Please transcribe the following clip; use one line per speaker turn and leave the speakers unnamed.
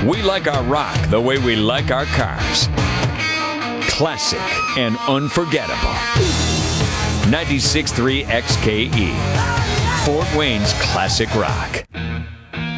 We like our rock the way we like our cars. Classic and unforgettable. 96.3 XKE. Fort Wayne's classic rock.